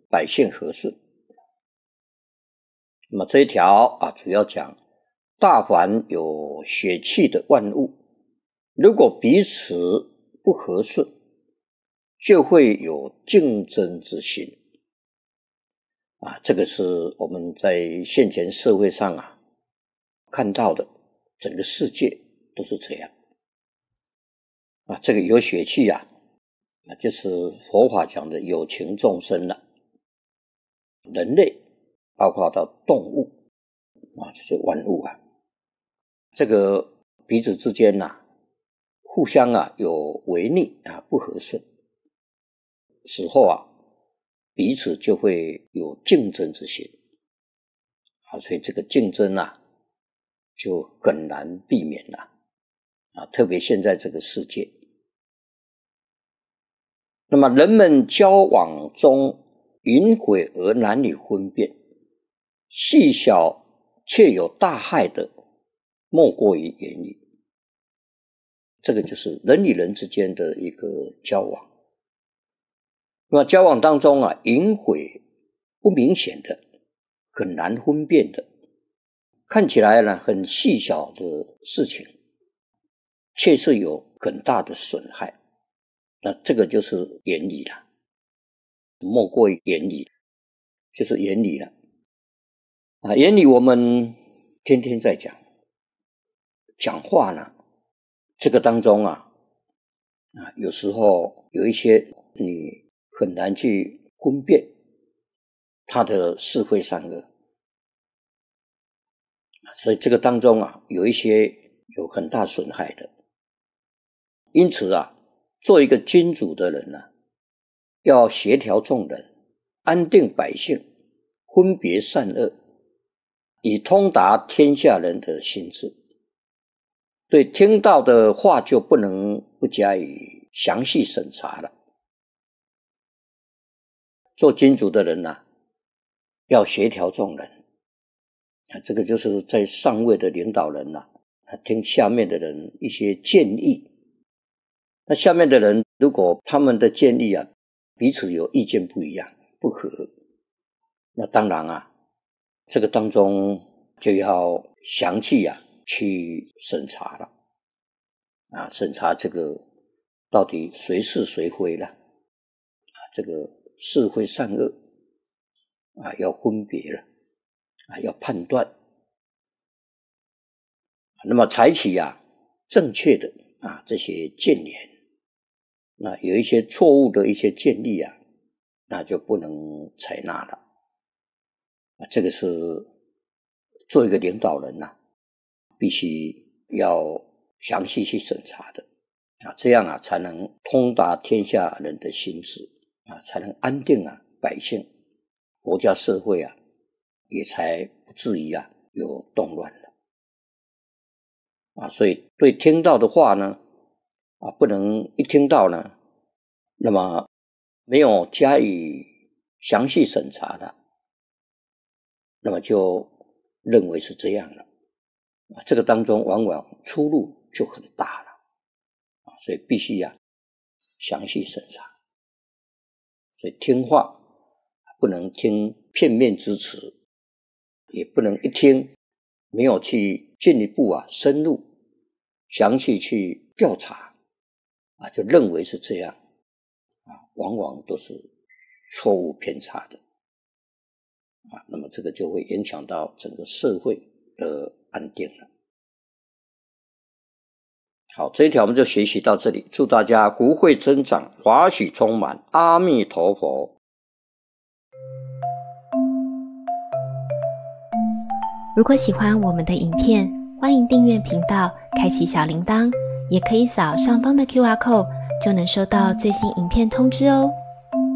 百姓和顺。那么这一条主要讲大凡有血气的万物，如果彼此不和顺，就会有竞争之心。这个是我们在现前社会上看到的，整个世界都是这样。这个有血气就是佛法讲的有情众生了，人类包括到动物就是万物这个彼此之间互相有违逆不和顺，死后彼此就会有竞争之心所以这个竞争就很难避免了特别现在这个世界。那么人们交往中淫秽而难以分辨，细小却有大害的，莫过于言语。这个就是人与人之间的一个交往。那么交往当中淫秽不明显的，很难分辨的，看起来很细小的事情，却是有很大的损害。那这个就是言语了，莫过于言语，就是言语了言语我们天天在讲话呢，这个当中有时候有一些你很难去分辨他的是非善恶，所以这个当中有一些有很大损害的。因此做一个君主的人要协调众人，安定百姓，分别善恶，以通达天下人的心智。对听到的话就不能不加以详细审查了。做君主的人要协调众人这个就是在上位的领导人听下面的人一些建议。那下面的人如果他们的建议彼此有意见不一样不合，那当然这个当中就要详细去审查了审查这个到底谁是谁非了这个是非善恶要分别了要判断。那么采取正确的这些谏言，那有一些错误的一些建议那就不能采纳了这个是做一个领导人必须要详细去审查的这样才能通达天下人的心智才能安定百姓，国家社会也才不至于有动乱了所以对听到的话呢不能一听到呢，那么没有加以详细审查的，那么就认为是这样了这个当中往往出入就很大了所以必须详细审查。所以听话不能听片面之词，也不能一听没有去进一步深入详细去调查就认为是这样往往都是错误偏差的那么这个就会影响到整个社会的安定了。好，这一条我们就学习到这里，祝大家福慧增长，华喜充满，阿弥陀佛。 如果喜欢我们的影片，欢迎订阅频道，开启小铃铛，也可以扫上方的 QR code， 就能收到最新影片通知哦。